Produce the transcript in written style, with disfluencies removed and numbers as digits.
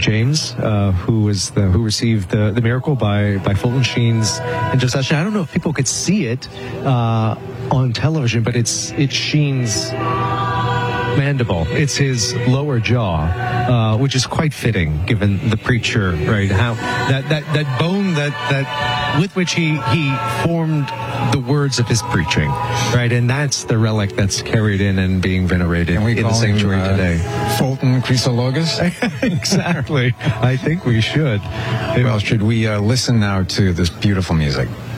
James, who received the miracle by Fulton Sheen's intercession. I don't know if people could see it on television, but it's Sheen's mandible. It's his lower jaw, which is quite fitting given the preacher, right? How that bone that with which he formed the words of his preaching, right? And that's the relic that's carried in and being venerated in the sanctuary today. Fulton Christologus? Exactly. I think we should. Well, should we listen now to this beautiful music?